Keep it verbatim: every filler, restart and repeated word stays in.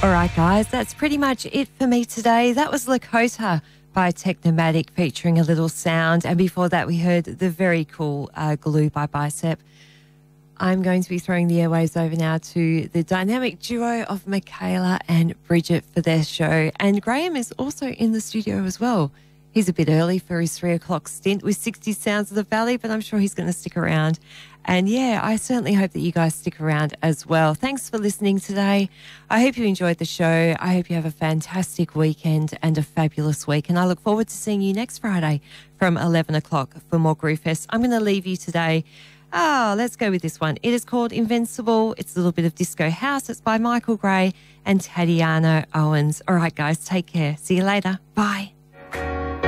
All right, guys, that's pretty much it for me today. That was Lakota by Technomatic featuring a little sound. And before that, we heard the very cool uh, Glue by Bicep. I'm going to be throwing the airwaves over now to the dynamic duo of Michaela and Bridget for their show. And Graham is also in the studio as well. He's a bit early for his three o'clock stint with sixty Sounds of the Valley, but I'm sure he's going to stick around. And yeah, I certainly hope that you guys stick around as well. Thanks for listening today. I hope you enjoyed the show. I hope you have a fantastic weekend and a fabulous week. And I look forward to seeing you next Friday from eleven o'clock for more Groove Fest. I'm going to leave you today. Oh, let's go with this one. It is called Invincible. It's a little bit of disco house. It's by Michael Gray and Tatiana Owens. All right, guys, take care. See you later. Bye.